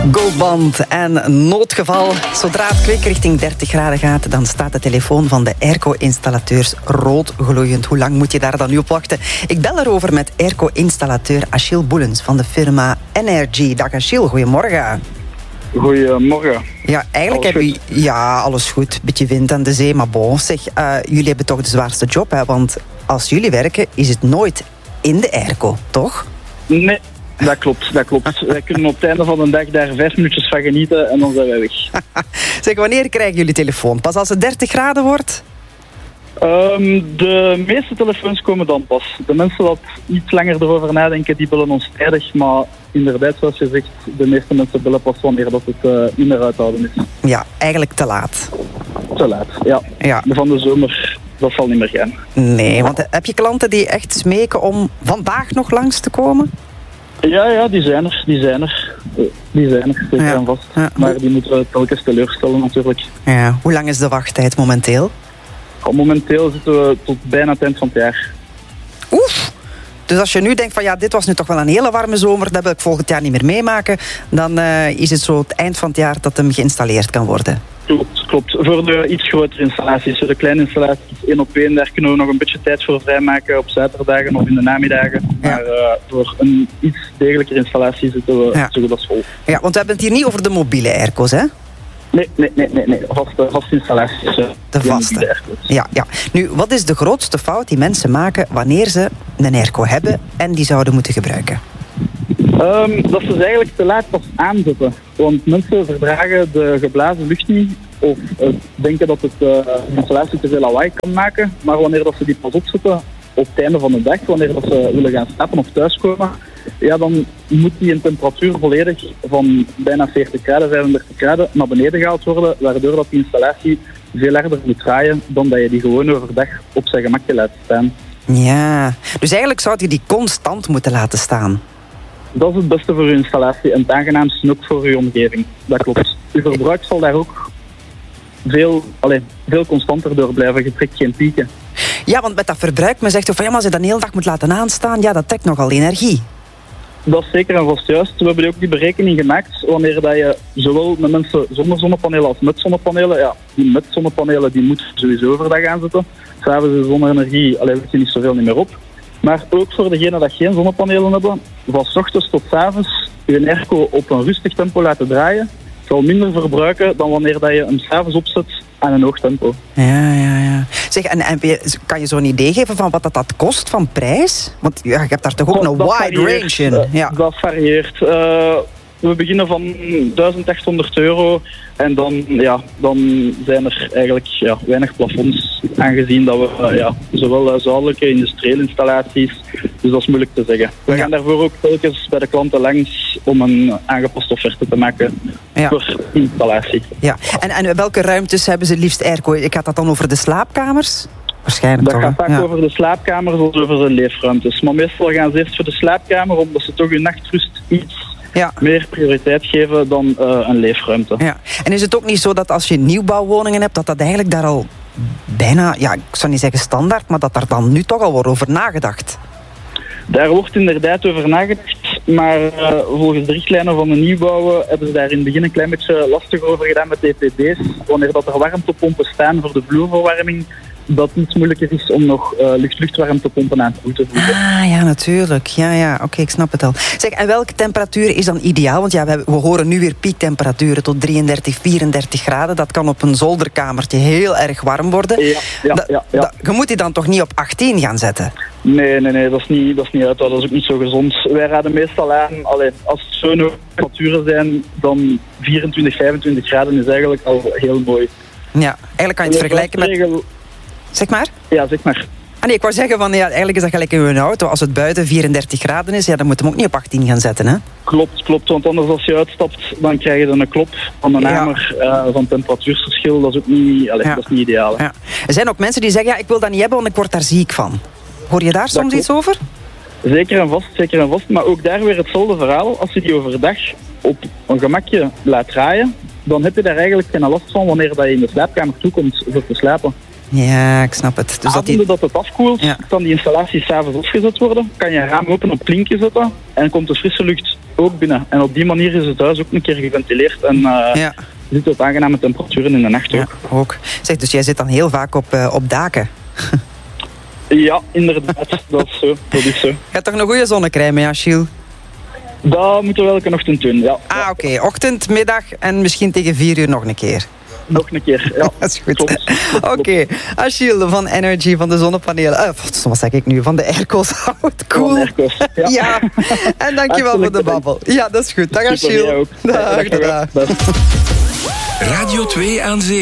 Goldband en noodgeval. Zodra het kwik richting 30 graden gaat, dan staat de telefoon van de airco-installateurs rood gloeiend. Hoe lang moet je daar dan nu op wachten? Ik bel erover met airco-installateur Achille Boelens van de firma Energy. Dag Achille, goedemorgen. Goedemorgen. Ja, eigenlijk heb je... Ja, alles goed. Beetje wind aan de zee, maar bon. Zeg, jullie hebben toch de zwaarste job, hè? Want als jullie werken, is het nooit in de airco, toch? Nee, dat klopt. Wij kunnen op het einde van de dag daar 5 minuutjes van genieten en dan zijn wij weg. Zeg, wanneer krijgen jullie telefoon? Pas als het 30 graden wordt? De meeste telefoons komen dan pas. De mensen dat iets langer erover nadenken, die bellen ons tijdig. Maar inderdaad, zoals je zegt, de meeste mensen bellen pas wanneer dat het in de uithouden is. Ja, eigenlijk te laat. Te laat, ja. Van de zomer, dat zal niet meer gaan. Nee, want heb je klanten die echt smeken om vandaag nog langs te komen? Ja, die zijn er, zeker en vast. Ja. Maar die moeten we telkens teleurstellen natuurlijk. Ja, hoe lang is de wachttijd momenteel? Momenteel zitten we tot bijna het eind van het jaar. Oef! Dus als je nu denkt van ja, dit was nu toch wel een hele warme zomer, dat wil ik volgend jaar niet meer meemaken, dan is het zo het eind van het jaar dat hem geïnstalleerd kan worden. Klopt. Voor de iets grotere installaties, voor de kleine installaties 1-op-1, daar kunnen we nog een beetje tijd voor vrijmaken op zaterdagen of in de namiddagen. Ja. Maar voor een iets degelijkere installatie zitten we zo goed als vol. Ja, want we hebben het hier niet over de mobiele airco's, hè? Nee. Vaste installaties. De vaste. Ja. Nu, wat is de grootste fout die mensen maken wanneer ze een airco hebben en die zouden moeten gebruiken? Dat ze eigenlijk te laat pas aanzetten. Want mensen verdragen de geblazen lucht niet of denken dat de installatie te veel lawaai kan maken. Maar wanneer dat ze die pas opzetten op het einde van de dag, wanneer dat ze willen gaan slapen of thuiskomen, ja, dan moet die een temperatuur volledig van bijna 40 graden, 35 graden naar beneden gehaald worden, waardoor dat die installatie veel harder moet draaien dan dat je die gewoon overdag op zijn gemakje laat staan. Ja, dus eigenlijk zou je die constant moeten laten staan. Dat is het beste voor uw installatie en het aangenaamste ook voor uw omgeving. Dat klopt. Uw verbruik zal daar ook veel constanter door blijven. Je trekt geen pieken. Ja, want met dat verbruik, men zegt van ja, maar als je dat de hele dag moet laten aanstaan, ja, dat trekt nogal energie. Dat is zeker en vast juist. We hebben ook die berekening gemaakt wanneer dat je zowel met mensen zonder zonnepanelen als met zonnepanelen, ja, die met zonnepanelen die moet sowieso overdag aanzetten. S'avonds is zonne-energie, let je niet zoveel niet meer op. Maar ook voor degenen die geen zonnepanelen hebben, van 's ochtends tot 's avonds je airco op een rustig tempo laten draaien, zal minder verbruiken dan wanneer dat je hem 's avonds opzet aan een hoog tempo. Ja. Zeg, en kan je zo'n idee geven van wat dat kost van prijs? Want ja, je hebt daar toch ook een wide range in. Ja. Dat varieert. We beginnen van €1.800 en dan zijn er eigenlijk weinig plafonds, aangezien dat we zowel huishoudelijke, industriële installaties, dus dat is moeilijk te zeggen. We gaan daarvoor ook telkens bij de klanten langs om een aangepaste offerte te maken voor installatie. Ja. En welke ruimtes hebben ze het liefst airco? Ik had dat dan over de slaapkamers? Waarschijnlijk dat gaat vaak over de slaapkamers of over de leefruimtes. Maar meestal gaan ze eerst voor de slaapkamer, omdat ze toch hun nachtrust iets meer prioriteit geven dan een leefruimte. Ja. En is het ook niet zo dat als je nieuwbouwwoningen hebt, dat eigenlijk daar al bijna, ik zou niet zeggen standaard, maar dat daar dan nu toch al wordt over nagedacht? Daar wordt inderdaad over nagedacht, maar volgens de richtlijnen van de nieuwbouwen hebben ze daar in het begin een klein beetje lastig over gedaan met EPD's. Wanneer dat er warmtepompen staan voor de vloerverwarming, dat het iets moeilijker is om nog luchtwarmtepompen aan te voegen. Ah, ja, natuurlijk. Ja, oké, ik snap het al. Zeg, en welke temperatuur is dan ideaal? Want we horen nu weer piektemperaturen tot 33, 34 graden. Dat kan op een zolderkamertje heel erg warm worden. Ja. Je moet die dan toch niet op 18 gaan zetten? Nee, dat is niet uit. Dat is ook niet zo gezond. Wij raden meestal aan, als het zo'n hoge temperaturen zijn, dan 24, 25 graden is eigenlijk al heel mooi. Ja, eigenlijk kan je het vergelijken met... Zeg maar? Ja, zeg maar. Ik wou zeggen van eigenlijk is dat gelijk in een auto. Als het buiten 34 graden is, dan moet je hem ook niet op 18 gaan zetten, hè? Klopt. Want anders als je uitstapt, dan krijg je dan een klop van een hamer van temperatuursverschil. Dat is ook niet, dat is niet ideaal. Hè? Ja. Er zijn ook mensen die zeggen, ik wil dat niet hebben, want ik word daar ziek van. Hoor je daar soms iets over? Zeker en vast. Maar ook daar weer hetzelfde verhaal. Als je die overdag op een gemakje laat draaien, dan heb je daar eigenlijk geen last van wanneer dat je in de slaapkamer toekomt voor te slapen. Ja, ik snap het. Dus avonden dat het afkoelt, kan die installatie 's avonds afgezet worden. Kan je een raam open op klinkje zetten en komt de frisse lucht ook binnen. En op die manier is het huis ook een keer geventileerd en zit het aangename temperaturen in de nacht ook. Ja, ook. Zeg, dus jij zit dan heel vaak op daken? Ja, inderdaad. Dat is zo. Je hebt toch een goede zonnecrème, ja, Gilles? Dat moeten we elke ochtend doen, ja. Oké. Ochtend, middag en misschien tegen 4 uur nog een keer. Nog een keer, ja. Dat is goed. Oké. Achille van Energy, van de zonnepanelen. Wat zeg ik nu? Van de airco's. Houd cool. Van de airco's, ja. En dankjewel voor de babbel. Ja, dat is goed. Dag Achille. Dag. Dag. Dag. Radio 2 aan Zee.